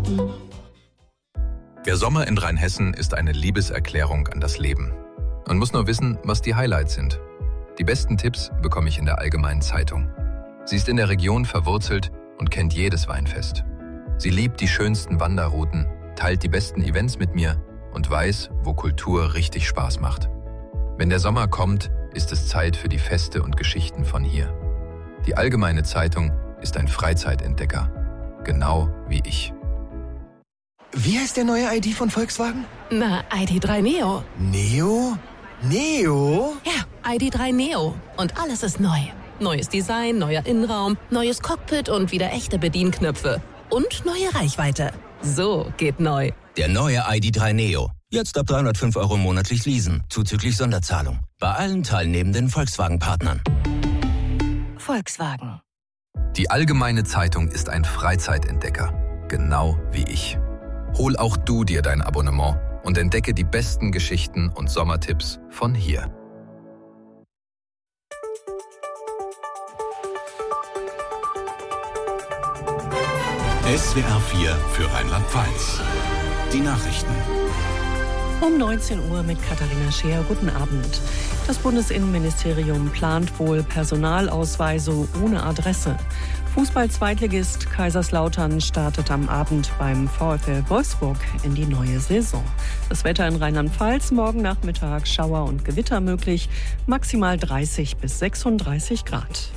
Der Sommer in Rheinhessen ist eine Liebeserklärung an das Leben. Man muss nur wissen, was die Highlights sind. Die besten Tipps bekomme ich in der Allgemeinen Zeitung. Sie ist in der Region verwurzelt und kennt jedes Weinfest. Sie liebt die schönsten Wanderrouten, teilt die besten Events mit mir und weiß, wo Kultur richtig Spaß macht. Wenn der Sommer kommt, ist es Zeit für die Feste und Geschichten von hier. Die Allgemeine Zeitung ist ein Freizeitentdecker, genau wie ich. Wie heißt der neue ID von Volkswagen? Na, ID.3 Neo. Neo? Neo? Ja, ID.3 Neo. Und alles ist neu. Neues Design, neuer Innenraum, neues Cockpit und wieder echte Bedienknöpfe. Und neue Reichweite. So geht neu. Der neue ID.3 Neo. Jetzt ab 305 € monatlich leasen, zuzüglich Sonderzahlung. Bei allen teilnehmenden Volkswagen-Partnern. Volkswagen. Die Allgemeine Zeitung ist ein Freizeitentdecker, genau wie ich. Hol auch du dir dein Abonnement und entdecke die besten Geschichten und Sommertipps von hier. SWR 4 für Rheinland-Pfalz. Die Nachrichten. Um 19 Uhr mit Katharina Scheer. Guten Abend. Das Bundesinnenministerium plant wohl Personalausweise ohne Adresse. Fußball-Zweitligist Kaiserslautern startet am Abend beim VfL Wolfsburg in die neue Saison. Das Wetter in Rheinland-Pfalz: morgen Nachmittag Schauer und Gewitter möglich, maximal 30 bis 36 Grad.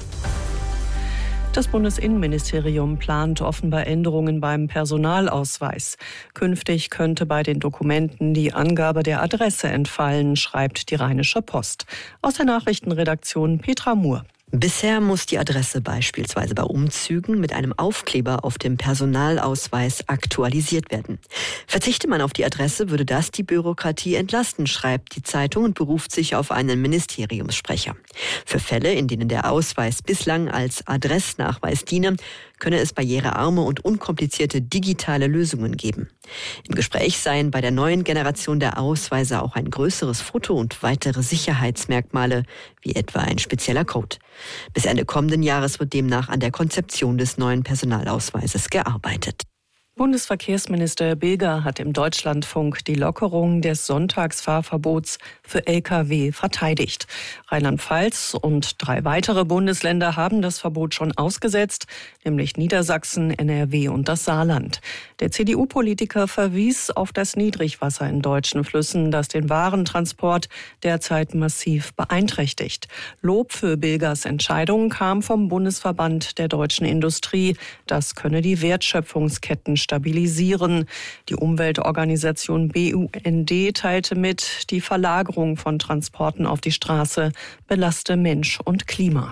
Das Bundesinnenministerium plant offenbar Änderungen beim Personalausweis. Künftig könnte bei den Dokumenten die Angabe der Adresse entfallen, schreibt die Rheinische Post. Aus der Nachrichtenredaktion Petra Muhr. Bisher muss die Adresse beispielsweise bei Umzügen mit einem Aufkleber auf dem Personalausweis aktualisiert werden. Verzichte man auf die Adresse, würde das die Bürokratie entlasten, schreibt die Zeitung und beruft sich auf einen Ministeriumssprecher. Für Fälle, in denen der Ausweis bislang als Adressnachweis diene, könne es barrierearme und unkomplizierte digitale Lösungen geben. Im Gespräch seien bei der neuen Generation der Ausweise auch ein größeres Foto und weitere Sicherheitsmerkmale, wie etwa ein spezieller Code. Bis Ende kommenden Jahres wird demnach an der Konzeption des neuen Personalausweises gearbeitet. Bundesverkehrsminister Bilger hat im Deutschlandfunk die Lockerung des Sonntagsfahrverbots für Lkw verteidigt. Rheinland-Pfalz und 3 weitere Bundesländer haben das Verbot schon ausgesetzt, nämlich Niedersachsen, NRW und das Saarland. Der CDU-Politiker verwies auf das Niedrigwasser in deutschen Flüssen, das den Warentransport derzeit massiv beeinträchtigt. Lob für Bilgers Entscheidung kam vom Bundesverband der deutschen Industrie. Das könne die Wertschöpfungsketten stabilisieren. Die Umweltorganisation BUND teilte mit, die Verlagerung von Transporten auf die Straße belaste Mensch und Klima.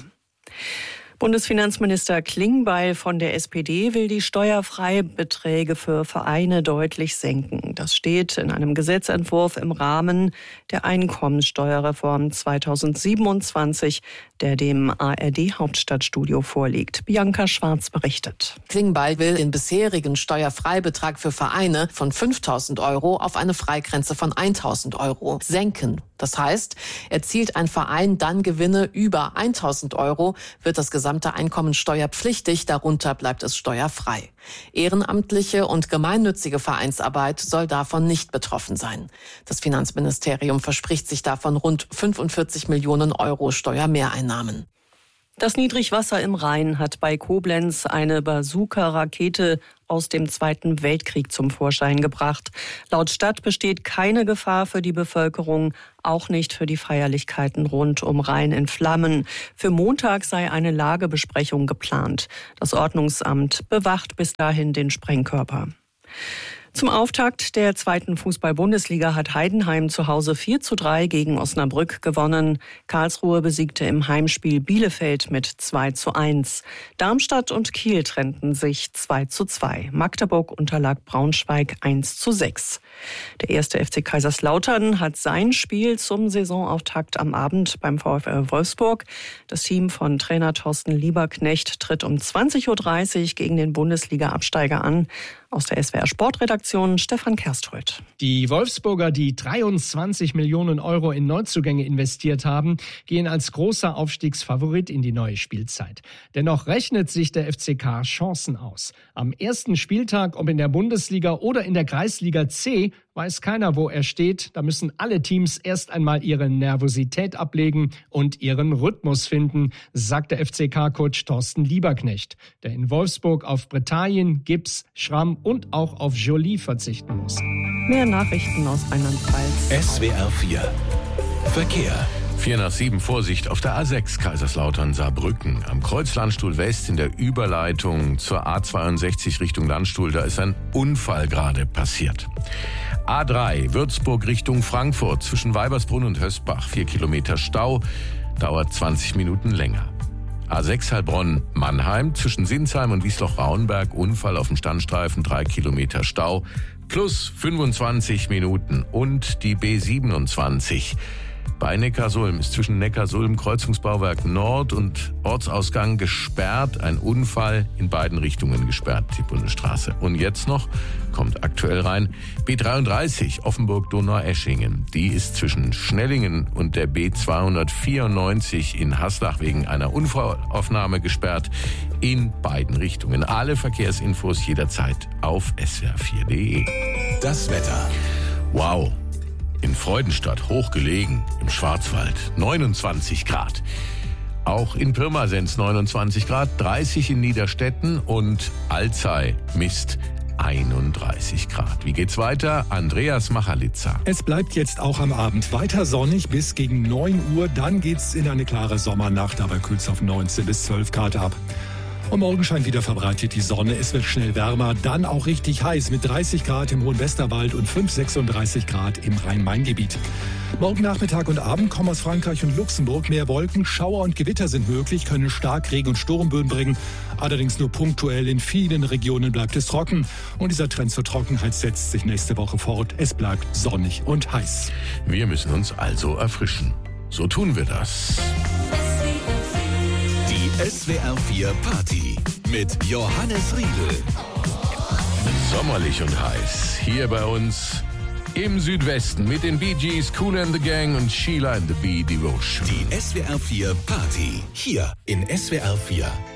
Bundesfinanzminister Klingbeil von der SPD will die Steuerfreibeträge für Vereine deutlich senken. Das steht in einem Gesetzentwurf im Rahmen der Einkommenssteuerreform 2027, der dem ARD-Hauptstadtstudio vorliegt. Bianca Schwarz berichtet. Klingbeil will den bisherigen Steuerfreibetrag für Vereine von 5.000 € auf eine Freigrenze von 1.000 € senken. Das heißt, erzielt ein Verein dann Gewinne über 1.000 €, wird das gesamte Einkommen steuerpflichtig, darunter bleibt es steuerfrei. Ehrenamtliche und gemeinnützige Vereinsarbeit soll davon nicht betroffen sein. Das Finanzministerium verspricht sich davon rund 45 Millionen € Steuermehreinnahmen. Das Niedrigwasser im Rhein hat bei Koblenz eine Bazooka-Rakete aus dem Zweiten Weltkrieg zum Vorschein gebracht. Laut Stadt besteht keine Gefahr für die Bevölkerung, auch nicht für die Feierlichkeiten rund um Rhein in Flammen. Für Montag sei eine Lagebesprechung geplant. Das Ordnungsamt bewacht bis dahin den Sprengkörper. Zum Auftakt der 2. Fußball-Bundesliga hat Heidenheim zu Hause 4:3 gegen Osnabrück gewonnen. Karlsruhe besiegte im Heimspiel Bielefeld mit 2:1. Darmstadt und Kiel trennten sich 2:2. Magdeburg unterlag Braunschweig 1:6. Der 1. FC Kaiserslautern hat sein Spiel zum Saisonauftakt am Abend beim VfL Wolfsburg. Das Team von Trainer Thorsten Lieberknecht tritt um 20:30 Uhr gegen den Bundesliga-Absteiger an. Aus der SWR Sportredaktion Stefan Kerströth. Die Wolfsburger, die 23 Millionen Euro in Neuzugänge investiert haben, gehen als großer Aufstiegsfavorit in die neue Spielzeit. Dennoch rechnet sich der FCK Chancen aus. Am ersten Spieltag, ob in der Bundesliga oder in der Kreisliga C, weiß keiner, wo er steht. Da müssen alle Teams erst einmal ihre Nervosität ablegen und ihren Rhythmus finden, sagt der FCK-Coach Thorsten Lieberknecht, der in Wolfsburg auf Bretagien, Gips, Schramm und auch auf Joly verzichten muss. Mehr Nachrichten aus Rheinland-Pfalz. SWR 4 Verkehr. 6:45 Vorsicht auf der A6 Kaiserslautern-Saarbrücken. Am Kreuz Landstuhl West in der Überleitung zur A62 Richtung Landstuhl, da ist ein Unfall gerade passiert. A3 Würzburg Richtung Frankfurt zwischen Weibersbrunn und Hösbach. 4 Kilometer Stau, dauert 20 Minuten länger. A6 Heilbronn-Mannheim zwischen Sinsheim und Wiesloch-Rauenberg. Unfall auf dem Standstreifen, 3 Kilometer Stau, plus 25 Minuten. Und die B27 bei Neckarsulm ist zwischen Neckarsulm, Kreuzungsbauwerk Nord und Ortsausgang gesperrt. Ein Unfall in beiden Richtungen gesperrt, die Bundesstraße. Und jetzt noch, kommt aktuell rein, B33 Offenburg-Donaueschingen. Die ist zwischen Schnellingen und der B294 in Haslach wegen einer Unfallaufnahme gesperrt. In beiden Richtungen. Alle Verkehrsinfos jederzeit auf swr4.de. Das Wetter. Wow. In Freudenstadt, hochgelegen, im Schwarzwald, 29 Grad. Auch in Pirmasens 29 Grad, 30 in Niederstetten und Alzey misst 31 Grad. Wie geht's weiter? Andreas Machalitza. Es bleibt jetzt auch am Abend weiter sonnig bis gegen 9 Uhr. Dann geht's in eine klare Sommernacht, dabei kühlt's auf 19 bis 12 Grad ab. Und morgen scheint wieder verbreitet die Sonne. Es wird schnell wärmer, dann auch richtig heiß mit 30 Grad im Hohen Westerwald und 36 Grad im Rhein-Main-Gebiet. Morgen Nachmittag und Abend kommen aus Frankreich und Luxemburg mehr Wolken. Schauer und Gewitter sind möglich, können Starkregen und Sturmböen bringen. Allerdings nur punktuell. In vielen Regionen bleibt es trocken. Und dieser Trend zur Trockenheit setzt sich nächste Woche fort. Es bleibt sonnig und heiß. Wir müssen uns also erfrischen. So tun wir das. Die SWR 4 Party mit Johannes Riedel. Sommerlich und heiß. Hier bei uns im Südwesten mit den Bee Gees, Kool and the Gang und Sheila and the Bee Devotion. Die SWR 4 Party hier in SWR 4